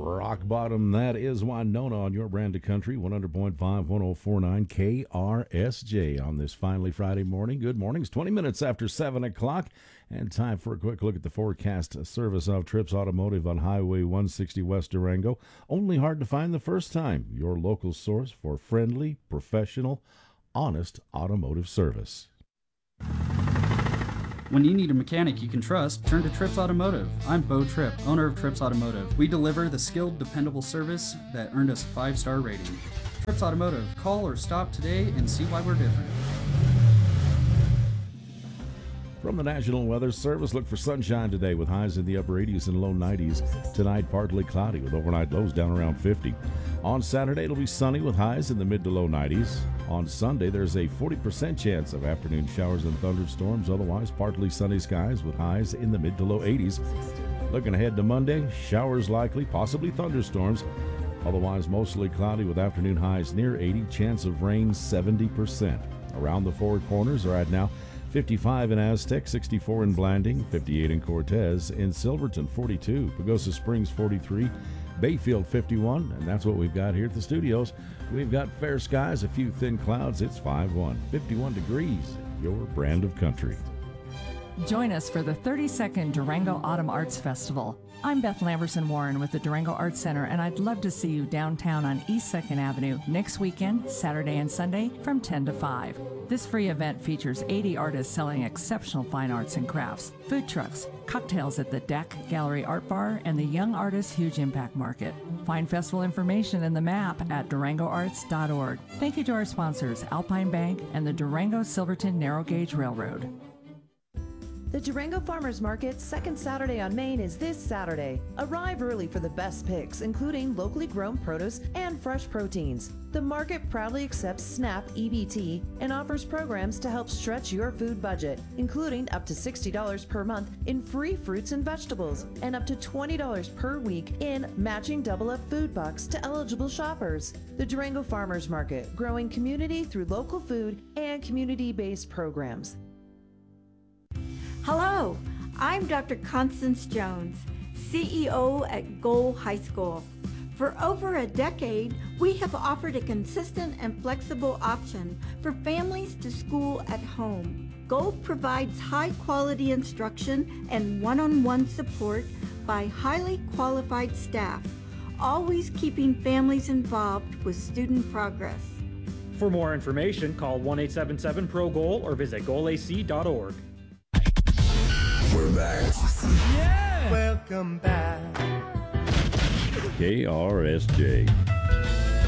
Rock bottom, that is Winona on your brand of country, 100.5, 1049 KRSJ on this finally Friday morning. Good mornings, 20 minutes after 7 o'clock, and time for a quick look at the forecast service of Trips Automotive on Highway 160 West Durango. Only hard to find the first time. Your local source for friendly, professional, honest automotive service. When you need a mechanic you can trust, turn to Trips Automotive. I'm Bo Tripp, owner of Trips Automotive. We deliver the skilled, dependable service that earned us a 5-star rating. Trips Automotive. Call or stop today and see why we're different. From the National Weather Service, look for sunshine today with highs in the upper 80s and low 90s. Tonight, partly cloudy with overnight lows down around 50. On Saturday, it'll be sunny with highs in the mid to low 90s. On Sunday, there's a 40% chance of afternoon showers and thunderstorms. Otherwise, partly sunny skies with highs in the mid to low 80s. Looking ahead to Monday, showers likely, possibly thunderstorms. Otherwise, mostly cloudy with afternoon highs near 80, chance of rain 70%. Around the Four Corners are at now 55 in Aztec, 64 in Blanding, 58 in Cortez, in Silverton, 42, Pagosa Springs, 43, Bayfield, 51, and that's what we've got here at the studios. We've got fair skies, a few thin clouds. It's 5-1, 51 degrees, your brand of country. Join us for the 32nd Durango Autumn Arts Festival. I'm Beth Lamberson Warren with the Durango Arts Center, and I'd love to see you downtown on East 2nd Avenue next weekend, Saturday and Sunday, from 10 to 5. This free event features 80 artists selling exceptional fine arts and crafts, food trucks, cocktails at the Deck Gallery Art Bar, and the Young Artists Huge Impact Market. Find festival information in the map at durangoarts.org. Thank you to our sponsors, Alpine Bank and the Durango Silverton Narrow Gauge Railroad. The Durango Farmers Market's second Saturday on Main is this Saturday. Arrive early for the best picks, including locally grown produce and fresh proteins. The market proudly accepts SNAP EBT and offers programs to help stretch your food budget, including up to $60 per month in free fruits and vegetables and up to $20 per week in matching double-up food bucks to eligible shoppers. The Durango Farmers Market, growing community through local food and community-based programs. Hello, I'm Dr. Constance Jones, CEO at Goal High School. For over a decade, we have offered a consistent and flexible option for families to school at home. Goal provides high-quality instruction and one-on-one support by highly qualified staff, always keeping families involved with student progress. For more information, call 1-877-PRO-GOAL or visit goalac.org. We're back. Yeah! Welcome back. KRSJ.